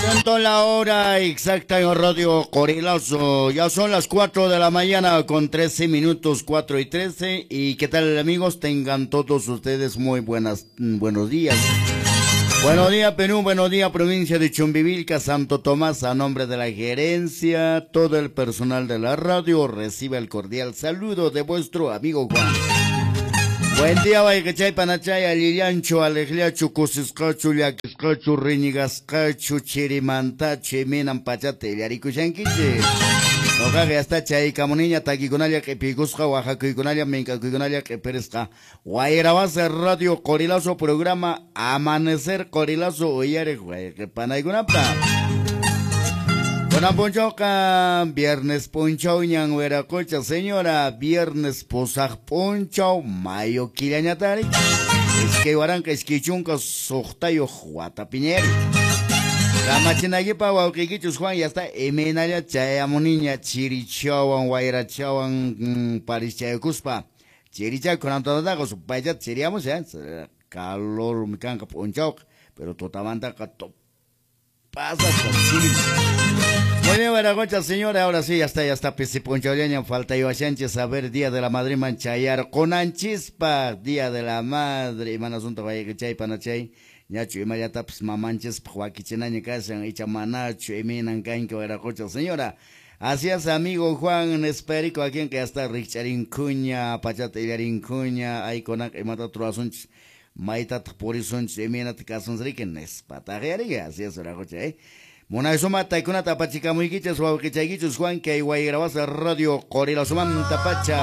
Siento la hora exacta en Radio Corilazo. Ya son las 4 de la mañana con 13 minutos, 4 y 13. ¿Y qué tal, amigos? Tengan todos ustedes muy buenos días. Buenos días, Perú. Buenos días, provincia de Chumbivilca, Santo Tomás. A nombre de la gerencia, todo el personal de la radio recibe el cordial saludo de vuestro amigo Juan. Buen día, Baikachay, Panachay, Aliliancho, Alegliacho, Cusiscacho, Yaquiscacho, Riñigascacho, Chirimantache, Minan Pachate, Yaricushanquiche. Ojaje, hasta Chay, Camonilla, Taquigunalia, que Pigusca, Oaxacuigunalia, Mencacuigunalia, que Perezca. Guairabasa, Radio Corilazo, programa Amanecer Corilazo, Oyare, que Panaygunapta. Buena ponchoca, viernes ponchao ñan hueracocha, señora, viernes posaj ponchao, mayo kilañatari, es que guaranca, es que chunca, sohtayo, juatapiñeri. La machinayipa, guauquiquichus, Juan, ya está, emenaya, chayamoniña, chirichawan, guairachawan, parischayo chiricha, con antodagos, payat, chiriamos, calor, micanca, ponchao, pero totamanta, pasa con chiri. Muy bien, Veragocha, señora, ahora sí, ya está, Pisiponcholeña, falta yo a Sánchez, a ver, Día de la Madre Manchayar, con Anchispa, Día de la Madre, Manasunta Vayachay, Panachay, Ñacho, y Mayata, pues, Mamanches, Joaquichinaña, Casan, y Chamanacho, y Minancanque, Veragocha, señora. Así es, amigo Juan Esperico, aquí en que está Richarin Cuña, Pachatellarin Cuña, ahí con y mata otro asunto, Maitat Porisunch, y Minat Casonsriquen, es patajería, así es, Veragocha, Mona suma taikuna tapachika muy quiches, Juan, que hay guay grabas Radio Corilazo, tapacha.